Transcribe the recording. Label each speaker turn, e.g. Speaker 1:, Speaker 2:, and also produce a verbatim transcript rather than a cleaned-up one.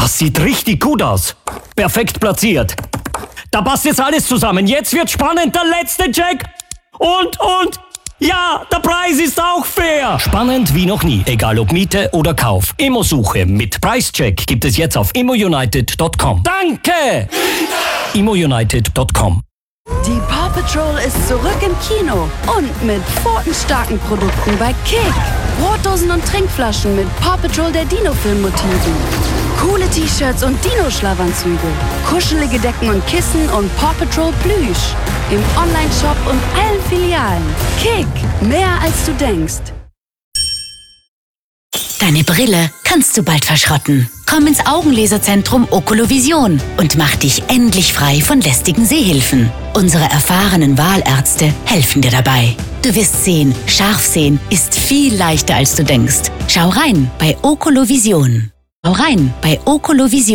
Speaker 1: Das sieht richtig gut aus. Perfekt platziert. Da passt jetzt alles zusammen. Jetzt wird spannend, der letzte Check. Und, und, ja, der Preis ist auch fair. Spannend wie noch nie, egal ob Miete oder Kauf. Immosuche mit Preischeck gibt es jetzt auf immounited Punkt com. Danke! immounited Punkt com.
Speaker 2: Die Paw Patrol ist zurück im Kino und mit pfotenstarken Produkten bei Kick. Brotdosen und Trinkflaschen mit Paw Patrol der Dino-Film-Motiven. Coole T-Shirts und Dino-Schlafanzüge. Kuschelige Decken und Kissen und Paw Patrol Plüsch. Im Online-Shop und allen Filialen. Kick, mehr als du denkst.
Speaker 3: Deine Brille kannst du bald verschrotten. Komm ins Augenlaserzentrum Okolovision und mach dich endlich frei von lästigen Sehhilfen. Unsere erfahrenen Wahlärzte helfen dir dabei. Du wirst sehen, scharf sehen ist viel leichter als du denkst. Schau rein bei Okolovision. Schau rein bei Okolovision.